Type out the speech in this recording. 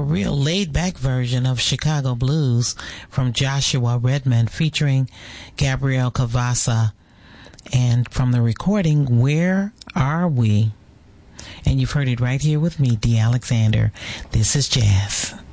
real laid-back version of Chicago Blues from Joshua Redman featuring Gabriel Cavassa, and from the recording Where Are We? And you've heard it right here with me, Dee Alexander. This is Jazz.